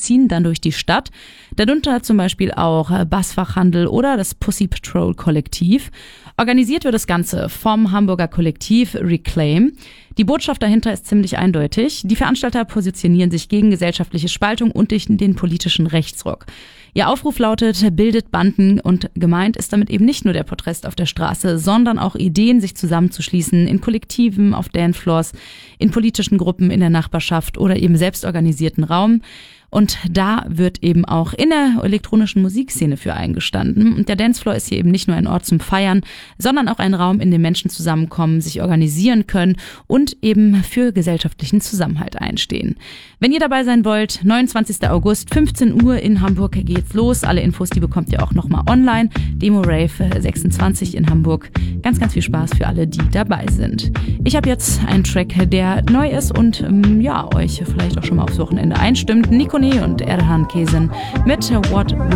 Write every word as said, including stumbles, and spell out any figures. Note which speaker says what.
Speaker 1: ziehen dann durch die Stadt. Darunter zum Beispiel auch Bassfachhandel oder das Pussy Patrol Kollektiv. Organisiert wird das Ganze vom Hamburger Kollektiv Reclaim. Die Botschaft dahinter ist ziemlich eindeutig. Die Veranstalter positionieren sich gegen gesellschaftliche Spaltung und den politischen Rechtsruck. Ihr Aufruf lautet, bildet Banden, und gemeint ist damit eben nicht nur der Protest auf der Straße, sondern auch Ideen, sich zusammenzuschließen in Kollektiven, auf Dancefloors, in politischen Gruppen in der Nachbarschaft oder eben selbstorganisierten Raum. Und da wird eben auch in der elektronischen Musikszene für eingestanden. Und der Dancefloor ist hier eben nicht nur ein Ort zum Feiern, sondern auch ein Raum, in dem Menschen zusammenkommen, sich organisieren können und eben für gesellschaftlichen Zusammenhalt einstehen. Wenn ihr dabei sein wollt, neunundzwanzigster August, fünfzehn Uhr in Hamburg geht's los. Alle Infos, die bekommt ihr auch nochmal online. Demo Rave sechsundzwanzig in Hamburg. Ganz, ganz viel Spaß für alle, die dabei sind. Ich habe jetzt einen Track, der neu ist und ähm, ja, euch vielleicht auch schon mal aufs Wochenende einstimmt. Nico und Erhan Kesen mit What